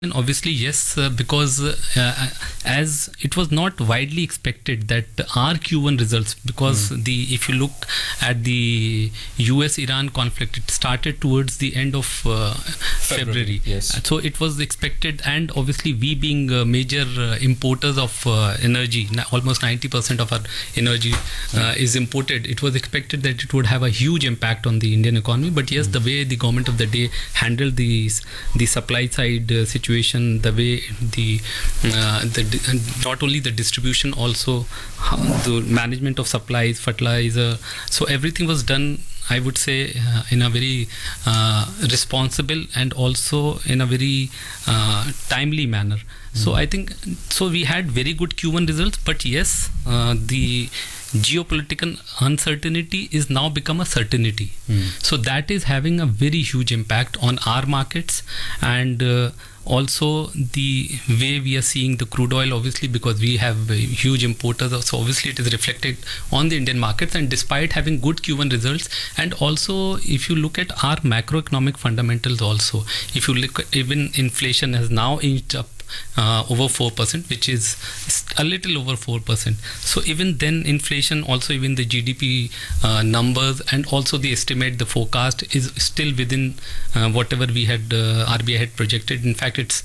And obviously, yes, because as it was not widely expected that our Q1 results, because if you look at the US-Iran conflict, it started towards the end of February. Yes. So it was expected, and obviously we being major importers of energy, almost 90% of our energy is imported. It was expected that it would have a huge impact on the Indian economy. But yes, the way the government of the day handled the supply side situation, the way the not only the distribution, also the management of supplies, fertilizer, so everything was done, I would say, in a very responsible and also in a very timely manner. So I think we had very good Q1 results, but yes, the geopolitical uncertainty is now become a certainty. So that is having a very huge impact on our markets, and also the way we are seeing the crude oil, obviously, because we have huge importers, so obviously it is reflected on the Indian markets. And despite having good Q1 results, and also if you look at our macroeconomic fundamentals also, if you look, even inflation has now inched up over 4%, which is a little over 4%. So even then, inflation, also even the GDP numbers, and also the estimate, the forecast is still within whatever we had RBI had projected. In fact, it's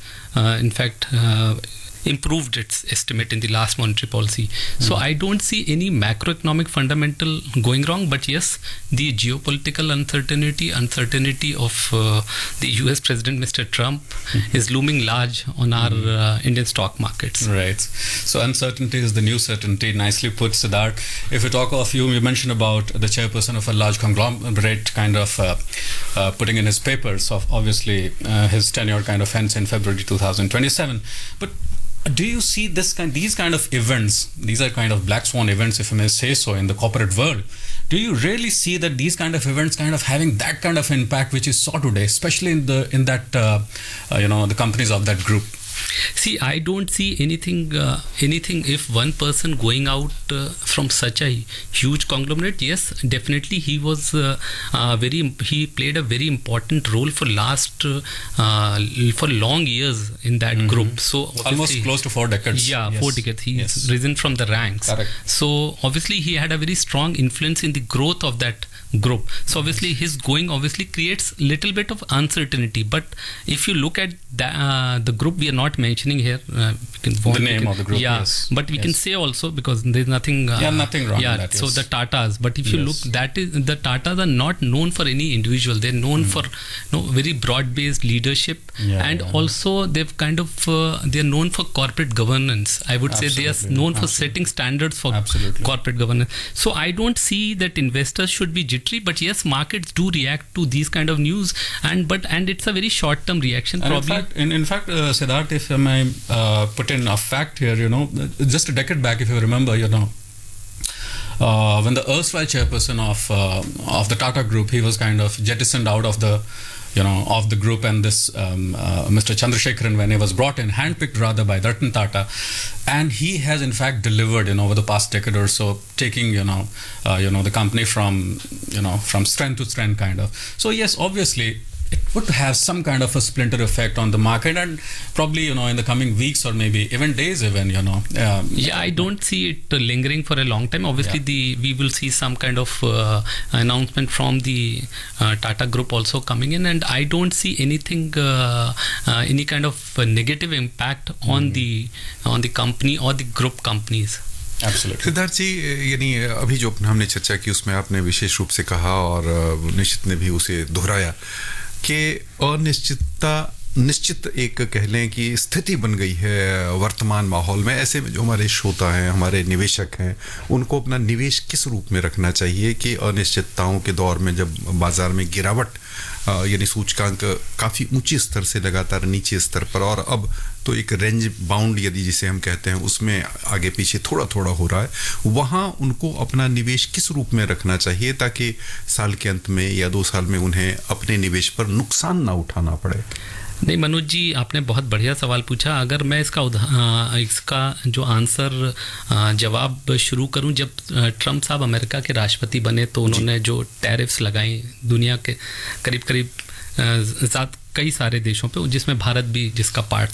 improved its estimate in the last monetary policy. So I don't see any macroeconomic fundamental going wrong, but yes, the geopolitical uncertainty of the US President Mr. Trump is looming large on our Indian stock markets. Right. So uncertainty is the new certainty. Nicely put, Siddharth. If we talk of you mentioned about the chairperson of a large conglomerate kind of putting in his papers of obviously his tenure kind of ends in February 2027. But do you see these kind of events? These are kind of black swan events, if I may say so, in the corporate world. Do you really see that these kind of events kind of having that kind of impact which is saw today, especially in that the companies of that group? See, I don't see anything if one person going out from such a huge conglomerate. Yes, definitely he was he played a very important role for long years in that group. So almost close to 4 decades. Yeah, yes. 4 decades. He's risen from the ranks. Correct. So obviously he had a very strong influence in the growth of that group. So obviously his going obviously creates little bit of uncertainty. But if you look at the group, we are not mentioning here the name of the group. Yeah, yes. but we can say also, because there's nothing. Nothing wrong. Yeah, in that, yes. So the Tatas. But if you look, the Tatas are not known for any individual. They're known for very broad-based leadership, and also they've kind of they're known for corporate governance. I would say they are known for setting standards for corporate governance. So I don't see that investors should be jittery, but yes, markets do react to these kind of news, and it's a very short-term reaction. And probably. In fact, Siddharth, if I may put in a fact here, just a decade back, if you remember, when the erstwhile chairperson of the Tata Group, he was kind of jettisoned out of the of the group, and this Mr. Chandrasekharan, when he was brought in, handpicked rather by Ratan Tata, and he has in fact delivered over the past decade or so, taking the company from strength to strength kind of. So yes, obviously it would have some kind of a splinter effect on the market, and probably in the coming weeks or maybe even days even. I don't see it lingering for a long time. Obviously we will see some kind of announcement from the Tata Group also coming in, and I don't see anything any kind of negative impact on the company or the group companies. Siddharth जी, यानी अभी जो हमने चर्चा की उसमें आपने विशेष रूप से कहा और निश्चित ने भी उसे दोहराया कि अनिश्चितता निश्चित एक कह लें कि स्थिति बन गई है वर्तमान माहौल में। ऐसे में जो हमारे श्रोता हैं, हमारे निवेशक हैं, उनको अपना निवेश किस रूप में रखना चाहिए कि अनिश्चितताओं के दौर में जब बाजार में गिरावट यानी सूचकांक काफ़ी ऊंचे स्तर से लगातार नीचे स्तर पर, और अब तो एक रेंज बाउंड यदि जिसे हम कहते हैं उसमें आगे पीछे थोड़ा थोड़ा हो रहा है, वहाँ उनको अपना निवेश किस रूप में रखना चाहिए ताकि साल के अंत में या 2 साल में उन्हें अपने निवेश पर नुकसान ना उठाना पड़े? नहीं मनोज जी, आपने बहुत बढ़िया सवाल पूछा। अगर मैं इसका जो आंसर जवाब शुरू करूं, जब ट्रम्प साहब अमेरिका के राष्ट्रपति बने तो उन्होंने जो टैरिफ्स लगाए दुनिया के करीब कई सारे देशों पे, जिसमें भारत भी जिसका पार्ट